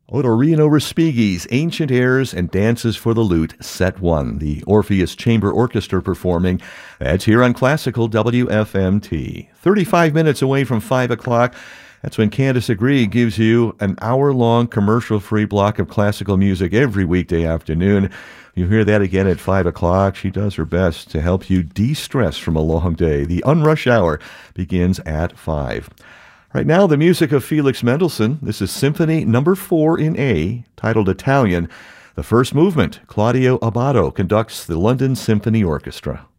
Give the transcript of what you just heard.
Odorino Respighi's Ancient Airs and Dances for the Lute, Set 1, the Orpheus Chamber Orchestra performing. That's here on Classical WFMT. 35 minutes away from 5 o'clock. That's when Candace Agree gives you an hour-long commercial-free block of classical music every weekday afternoon. You hear that again at 5 o'clock. She does her best to help you de-stress from a long day. The Unrush Hour begins at 5. Right now, the music of Felix Mendelssohn. This is Symphony No. 4 in A, titled Italian. The first movement, Claudio Abbado conducts the London Symphony Orchestra.